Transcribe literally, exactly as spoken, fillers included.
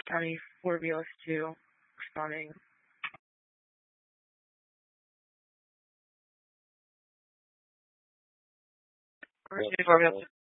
County four B L S two responding. four B L S two.